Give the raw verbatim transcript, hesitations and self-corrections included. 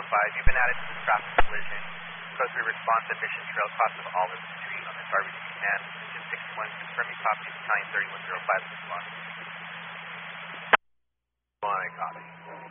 five. You've been added to the traffic collision. Code three response at Mission Trail, cross of Olive Street on the R B C ten. Position sixty-one, confirm you copy, time thirty-one oh five response. One, I copy.